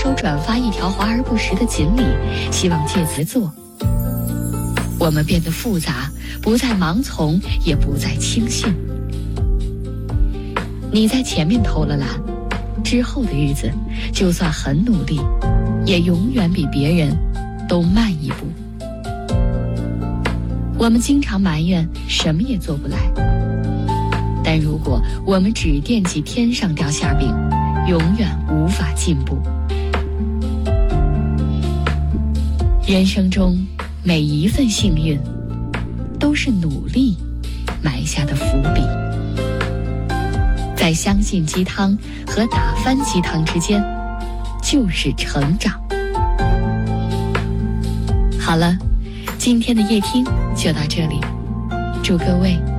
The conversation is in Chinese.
手转发一条华而不实的锦鲤，希望借此做。我们变得复杂，不再盲从，也不再轻信。你在前面偷了懒，之后的日子，就算很努力，也永远比别人都慢一步。我们经常埋怨什么也做不来，但如果我们只惦记天上掉馅饼，永远无法进步。人生中每一份幸运，都是努力埋下的伏笔。在相信鸡汤和打翻鸡汤之间，就是成长。好了，今天的夜听就到这里，祝各位